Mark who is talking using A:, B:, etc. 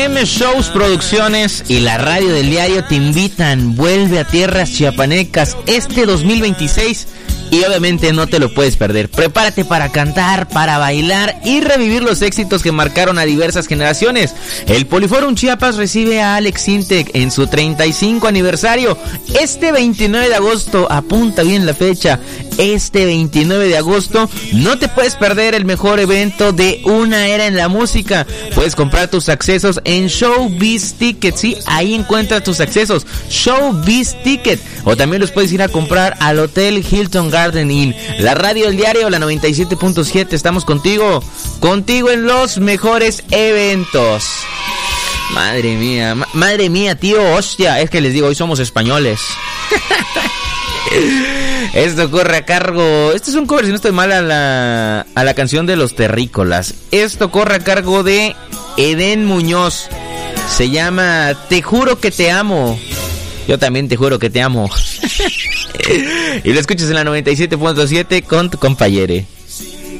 A: M Shows Producciones y la radio del diario te invitan. Vuelve a tierras chiapanecas este 2026 y obviamente no te lo puedes perder. Prepárate para cantar, para bailar y revivir los éxitos que marcaron a diversas generaciones. El Poliforum Chiapas recibe a Alex Sintek en su 35 aniversario este 29 de agosto. Apunta bien la fecha. Este 29 de agosto no te puedes perder el mejor evento de una era en la música. Puedes comprar tus accesos en Showbiz Ticket, sí, ahí encuentras tus accesos, Showbiz Ticket, o también los puedes ir a comprar al Hotel Hilton Garden Inn. La radio del diario, la 97.7, estamos contigo en los mejores eventos. Madre mía, tío, hostia, es que les digo, hoy somos españoles. Esto corre a cargo, este es un cover, si no estoy mal, a la canción de Los Terrícolas. Esto corre a cargo de Edén Muñoz. Se llama Te juro que te amo. Yo también te juro que te amo. Y lo escuchas en la 97.7 con tu compañere.